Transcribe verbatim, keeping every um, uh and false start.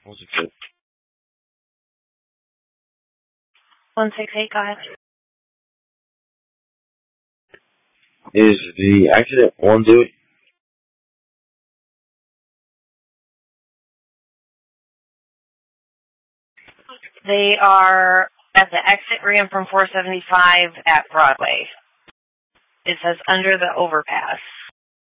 What's it good? one six eight, go ahead. Is the accident on Dewey? They are at the exit ramp from four seventy-five at Broadway. It says under the overpass.